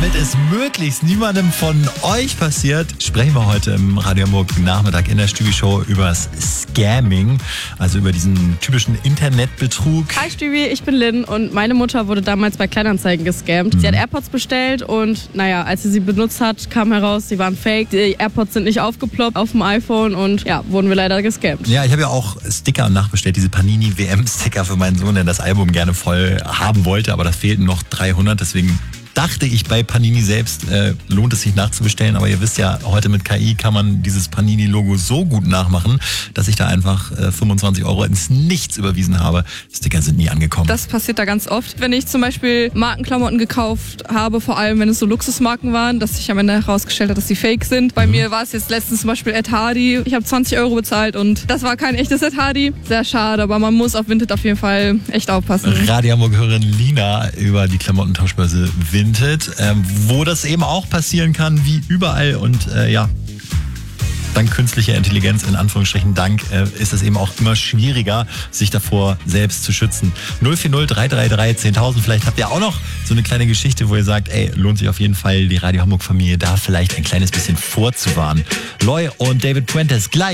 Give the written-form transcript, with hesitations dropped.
Damit es möglichst niemandem von euch passiert, sprechen wir heute im Radio Hamburg Nachmittag in der Stübi-Show übers Scamming, also über diesen typischen Internetbetrug. Hi Stübi, ich bin Lynn und meine Mutter wurde damals bei Kleinanzeigen gescammt. Sie hat AirPods bestellt und als sie benutzt hat, kam heraus, sie waren fake. Die AirPods sind nicht aufgeploppt auf dem iPhone und wurden wir leider gescammt. Ja, ich habe ja auch Sticker nachbestellt, diese Panini-WM-Sticker für meinen Sohn, der das Album gerne voll haben wollte, aber das fehlten noch 300, deswegen dachte ich bei Panini selbst, lohnt es sich nachzubestellen, aber ihr wisst ja, heute mit KI kann man dieses Panini-Logo so gut nachmachen, dass ich da einfach 25 € ins Nichts überwiesen habe. Sticker sind nie angekommen. Das passiert da ganz oft, wenn ich zum Beispiel Markenklamotten gekauft habe, vor allem wenn es so Luxusmarken waren, dass sich am Ende herausgestellt hat, dass sie fake sind. Bei mir war es jetzt letztens zum Beispiel Ed Hardy. Ich habe 20 € bezahlt und das war kein echtes Ed Hardy. Sehr schade, aber man muss auf Vinted auf jeden Fall echt aufpassen. Radio Hamburg-Hörerin Lina über die Klamottentauschbörse Vinted, wo das eben auch passieren kann, wie überall und dank künstlicher Intelligenz, in Anführungsstrichen dank, ist es eben auch immer schwieriger, sich davor selbst zu schützen. 040 333 10.000, vielleicht habt ihr auch noch so eine kleine Geschichte, wo ihr sagt, lohnt sich auf jeden Fall, die Radio Hamburg Familie da vielleicht ein kleines bisschen vorzuwarnen. Loy und David Puentes gleich.